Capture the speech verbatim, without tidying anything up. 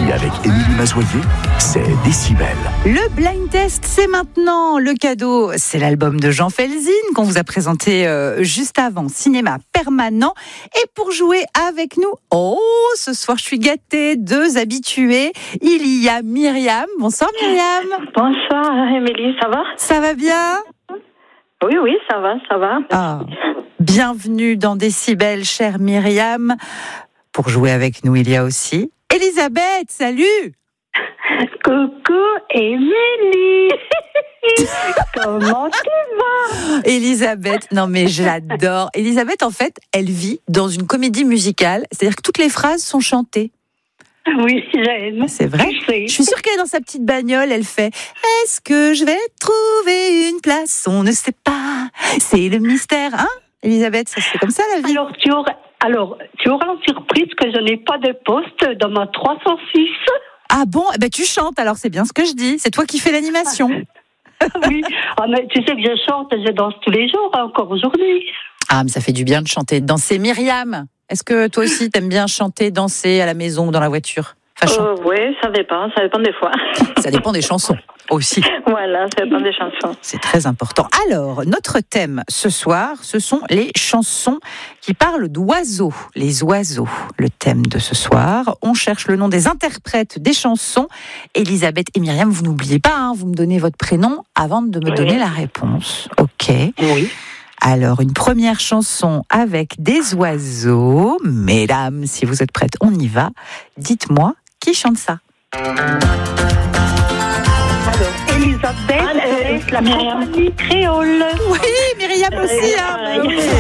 Ici, avec Émilie Mazoyer, c'est Décibel. Le blind test, c'est maintenant. Le cadeau, c'est l'album de Jean Felzine qu'on vous a présenté euh, juste avant, Cinéma Permanent. Et pour jouer avec nous, oh, ce soir, je suis gâtée, deux habitués. Il y a Myriam. Bonsoir Myriam. Bonsoir Émilie, ça va? Ça va bien? Oui, oui, ça va, ça va. Ah, bienvenue dans Décibel, chère Myriam. Pour jouer avec nous, il y a aussi Elisabeth. Salut. Coucou Émilie. Comment tu vas? Elisabeth, non mais je l'adore. Elisabeth, en fait, elle vit dans une comédie musicale, c'est-à-dire que toutes les phrases sont chantées. Oui, j'aime. C'est vrai. Je, je suis sûre qu'elle est dans sa petite bagnole, elle fait « Est-ce que je vais trouver une place? On ne sait pas, c'est le mystère. » Hein, Elisabeth, ça c'est comme ça la vie. Alors tu auras, alors, tu auras la surprise que je n'ai pas de poste dans ma trois cent six. Ah bon? Eh ben, tu chantes, alors c'est bien ce que je dis. C'est toi qui fais l'animation. Oui, ah, mais tu sais que je chante, je danse tous les jours, encore aujourd'hui. Ah, mais ça fait du bien de chanter, de danser. Myriam, est-ce que toi aussi t'aimes bien chanter, danser à la maison ou dans la voiture? Enfin, euh, oui, ça dépend, ça dépend des fois. Ça dépend des chansons aussi. Voilà, ça dépend des chansons. C'est très important. Alors, notre thème ce soir, ce sont les chansons qui parlent d'oiseaux. Les oiseaux, le thème de ce soir. On cherche le nom des interprètes des chansons. Elisabeth et Myriam, vous n'oubliez pas, hein, vous me donnez votre prénom avant de me Oui. donner la réponse. Ok. Oui. Alors, une première chanson avec des oiseaux. Mesdames, si vous êtes prêtes, on y va. Dites-moi, qui chante ça? Elisabeth, ah, euh, la compagnie créole. Oui, Myriam aussi. Hein. Oui.